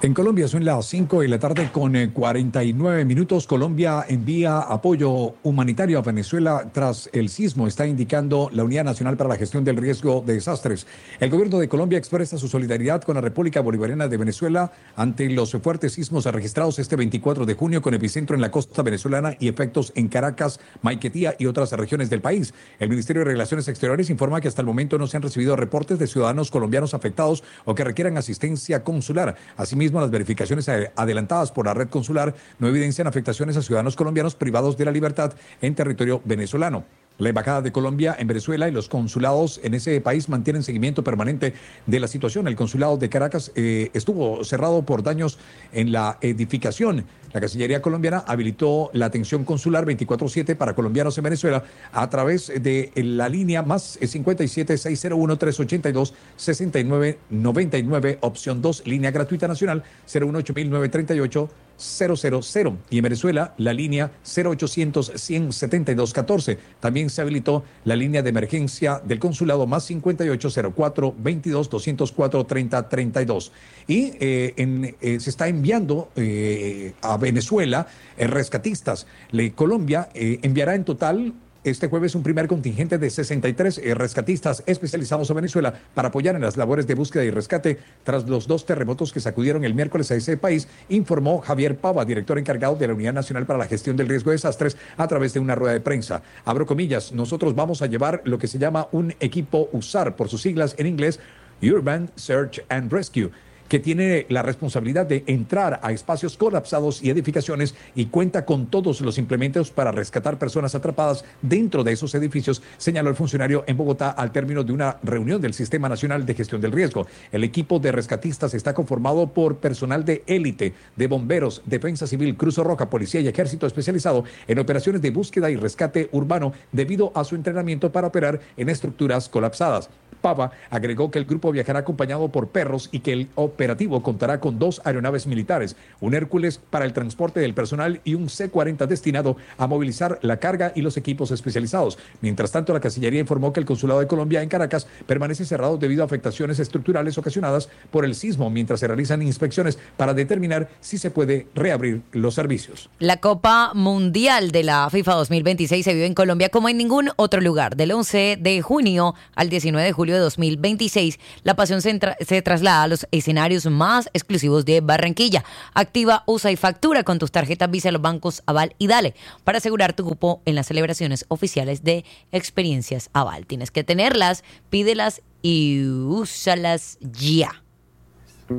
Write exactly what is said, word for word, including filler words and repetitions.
En Colombia son las cinco de la tarde con eh, cuarenta y nueve minutos. Colombia envía apoyo humanitario a Venezuela tras el sismo, está indicando la Unidad Nacional para la Gestión del Riesgo de Desastres. El gobierno de Colombia expresa su solidaridad con la República Bolivariana de Venezuela ante los fuertes sismos registrados este veinticuatro de junio con epicentro en la costa venezolana y efectos en Caracas, Maiquetía y otras regiones del país. El Ministerio de Relaciones Exteriores informa que hasta el momento no se han recibido reportes de ciudadanos colombianos afectados o que requieran asistencia consular. Asimismo, las verificaciones adelantadas por la red consular no evidencian afectaciones a ciudadanos colombianos privados de la libertad en territorio venezolano. La Embajada de Colombia en Venezuela y los consulados en ese país mantienen seguimiento permanente de la situación. El consulado de Caracas eh, estuvo cerrado por daños en la edificación. La Cancillería colombiana habilitó la atención consular veinticuatro siete para colombianos en Venezuela a través de la línea más cincuenta y siete, seiscientos uno, trescientos ochenta y dos, sesenta y nueve noventa y nueve, opción dos, línea gratuita nacional cero uno ocho nueve tres ocho cero cero cero. Y en Venezuela, la línea cero ochocientos, cien, setenta y dos, catorce. También se habilitó la línea de emergencia del consulado más cincuenta y ocho, cero cuatro, veintidós, doscientos cuatro, treinta, treinta y dos. Y eh, en, eh, se está enviando eh, a Venezuela eh, rescatistas. Le, Colombia eh, enviará en total este jueves un primer contingente de sesenta y tres eh, rescatistas especializados a Venezuela para apoyar en las labores de búsqueda y rescate tras los dos terremotos que sacudieron el miércoles a ese país, informó Javier Pava, director encargado de la Unidad Nacional para la Gestión del Riesgo de Desastres, a través de una rueda de prensa. Abro comillas, nosotros vamos a llevar lo que se llama un equipo USAR, por sus siglas en inglés, Urban Search and Rescue, que tiene la responsabilidad de entrar a espacios colapsados y edificaciones y cuenta con todos los implementos para rescatar personas atrapadas dentro de esos edificios, señaló el funcionario en Bogotá al término de una reunión del Sistema Nacional de Gestión del Riesgo. El equipo de rescatistas está conformado por personal de élite, de bomberos, defensa civil, Cruz Roja, policía y ejército especializado en operaciones de búsqueda y rescate urbano debido a su entrenamiento para operar en estructuras colapsadas. Pava agregó que el grupo viajará acompañado por perros y que el operativo contará con dos aeronaves militares, un Hércules para el transporte del personal y un C cuarenta destinado a movilizar la carga y los equipos especializados. Mientras tanto, la Cancillería informó que el Consulado de Colombia en Caracas permanece cerrado debido a afectaciones estructurales ocasionadas por el sismo, mientras se realizan inspecciones para determinar si se puede reabrir los servicios. La Copa Mundial de la FIFA dos mil veintiséis se vive en Colombia como en ningún otro lugar. Del once de junio al diecinueve de julio de dos mil veintiséis, la pasión se, entra- se traslada a los escenarios más exclusivos de Barranquilla. Activa, usa y factura con tus tarjetas Visa, los bancos Aval y Dale para asegurar tu cupo en las celebraciones oficiales de Experiencias Aval. Tienes que tenerlas, pídelas y úsalas ya.